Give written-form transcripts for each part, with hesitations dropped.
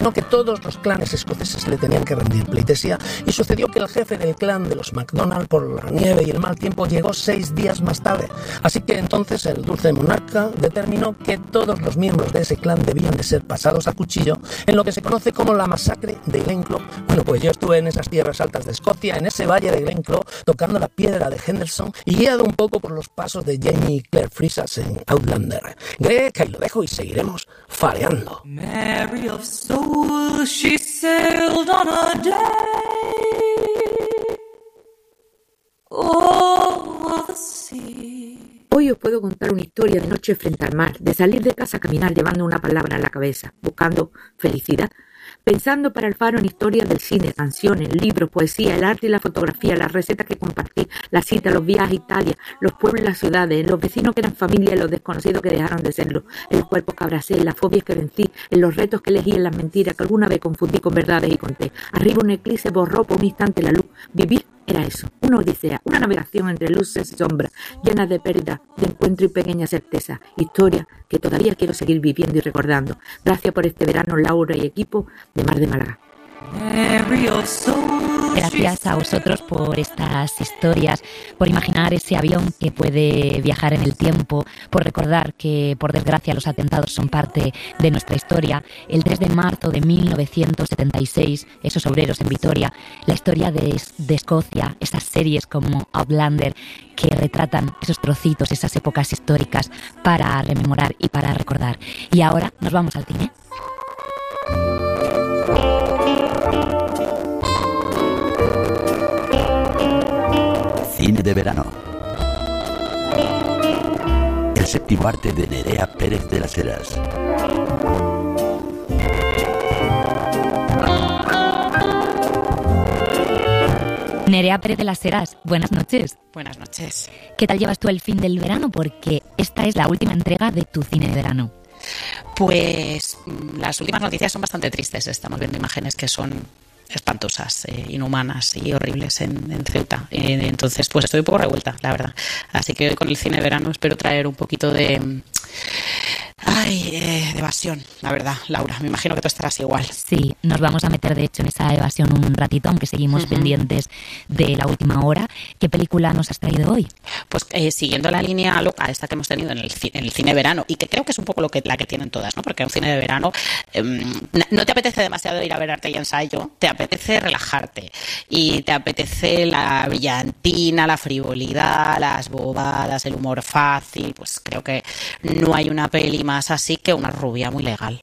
ordenó que todos los clanes escoceses le tenían que rendir pleitesía y sucedió que el jefe del clan de los MacDonald, por la nieve y el mal tiempo, llegó 6 días más tarde. Así que entonces el dulce monarca determinó que todos los miembros de ese clan debían de ser pasados a cuchillo en lo que se conoce como la masacre de Glencroe. Bueno, pues yo estuve en esas tierras altas de Escocia, en ese valle de Glencroe, tocando la piedra de Henderson y guiado un poco por los pasos de Jamie y Claire Frisas en Outlander. Greg, ahí lo dejo y seguiremos fareando. Mary of soul, she sailed on a day over the sea. Hoy os puedo contar una historia de noche frente al mar, de salir de casa a caminar llevando una palabra en la cabeza, buscando felicidad, pensando para el faro en historias del cine, canciones, libros, poesía, el arte y la fotografía, las recetas que compartí, las citas, los viajes a Italia, los pueblos y las ciudades, en los vecinos que eran familia y los desconocidos que dejaron de serlo, en los cuerpos que abracé, en las fobias que vencí, en los retos que elegí, en las mentiras que alguna vez confundí con verdades y conté. Arriba un eclipse borró por un instante la luz. Vivir era eso, una odisea, una navegación entre luces y sombras, llenas de pérdida, de encuentro y pequeña certeza. Historia que todavía quiero seguir viviendo y recordando. Gracias por este verano, Laura y equipo de Mar de Málaga. Gracias a vosotros por estas historias, por imaginar ese avión que puede viajar en el tiempo, por recordar que, por desgracia, los atentados son parte de nuestra historia. El 3 de marzo de 1976, esos obreros en Vitoria, la historia de Escocia, esas series como Outlander que retratan esos trocitos, esas épocas históricas para rememorar y para recordar. Y ahora nos vamos al cine. Cine de verano. El séptimo arte de Nerea Pérez de las Heras. Nerea Pérez de las Heras, buenas noches. Buenas noches. ¿Qué tal llevas tú el fin del verano? Porque esta es la última entrega de tu cine de verano. Pues las últimas noticias son bastante tristes. Estamos viendo imágenes que son espantosas, inhumanas y horribles en Ceuta. Entonces, pues estoy un poco revuelta, la verdad. Así que hoy con el cine de verano espero traer un poquito de evasión, la verdad, Laura. Me imagino que tú estarás igual. Sí, nos vamos a meter de hecho en esa evasión un ratito, aunque seguimos pendientes de la última hora. ¿Qué película nos has traído hoy? Pues siguiendo la línea loca esta que hemos tenido en el cine de verano, y que creo que es un poco la que tienen todas, ¿no? Porque un cine de verano no te apetece demasiado ir a ver arte y ensayo, te apetece relajarte y te apetece la brillantina, la frivolidad, las bobadas, el humor fácil. Pues creo que no hay una peli más así que Una rubia muy legal.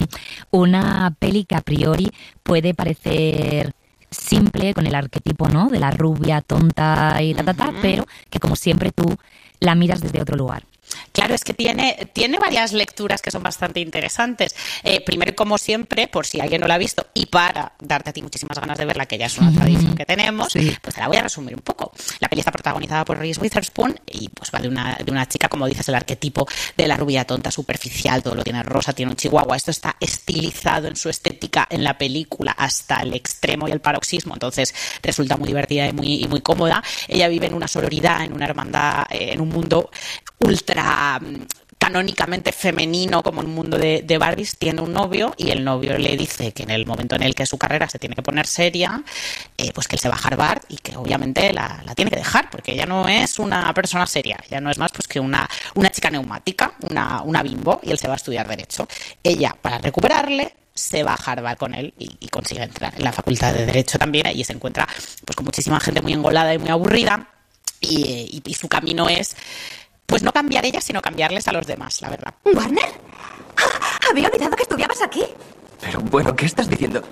Una peli que a priori puede parecer simple, con el arquetipo, ¿no?, de la rubia tonta y pero que como siempre tú la miras desde otro lugar. Claro, es que tiene varias lecturas que son bastante interesantes. Primero, como siempre, por si alguien no la ha visto y para darte a ti muchísimas ganas de verla, que ya es una tradición que tenemos, pues te la voy a resumir un poco. La peli está protagonizada por Reese Witherspoon y pues va de una chica, como dices, el arquetipo de la rubia tonta, superficial, todo lo tiene rosa, tiene un chihuahua. Esto está estilizado en su estética en la película hasta el extremo y el paroxismo, entonces resulta muy divertida y muy cómoda. Ella vive en una sororidad, en una hermandad, en un mundo ultra canónicamente femenino, como un mundo de Barbies. Tiene un novio y el novio le dice que en el momento en el que su carrera se tiene que poner seria, pues que él se va a Harvard y que obviamente la tiene que dejar, porque ella no es una persona seria, ella no es más pues que una chica neumática, una bimbo, y él se va a estudiar Derecho. Ella, para recuperarle, se va a Harvard con él y consigue entrar en la facultad de Derecho también. Allí se encuentra pues con muchísima gente muy engolada y muy aburrida, y su camino es pues no cambiar ella, sino cambiarles a los demás, la verdad. ¿Warner? Había olvidado que estudiabas aquí. Pero bueno, ¿qué estás diciendo?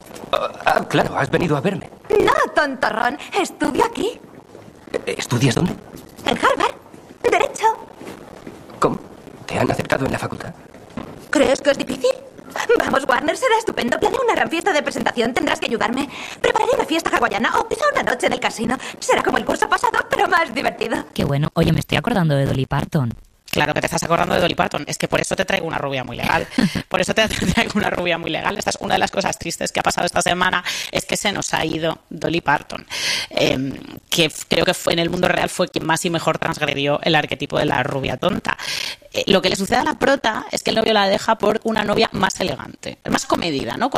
Claro, has venido a verme. No, tontorrón, estudio aquí. ¿Estudias dónde? En Harvard. Derecho. ¿Cómo? ¿Te han aceptado en la facultad? ¿Crees que es difícil? Vamos, Warner, será estupendo. Planeé una gran fiesta de presentación. Tendrás que ayudarme. Prepararé una fiesta hawaiana o quizá una noche en el casino. Será como el curso pasado, pero más divertido. Qué bueno. Oye, me estoy acordando de Dolly Parton. Claro que te estás acordando de Dolly Parton. Es que por eso te traigo una rubia muy legal. Por eso te traigo una rubia muy legal. Esta es una de las cosas tristes que ha pasado esta semana, es que se nos ha ido Dolly Parton, que creo que en el mundo real fue quien más y mejor transgredió el arquetipo de la rubia tonta. Lo que le sucede a la prota es que el novio la deja por una novia más elegante, más comedida, ¿no?